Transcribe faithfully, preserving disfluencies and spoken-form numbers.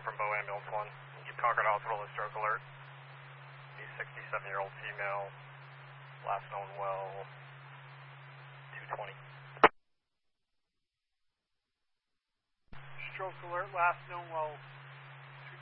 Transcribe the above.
from Bow Ambulance one. Keep Concord Hospital with stroke alert. A sixty-seven-year-old female, last known well, two twenty. Stroke alert, last known well,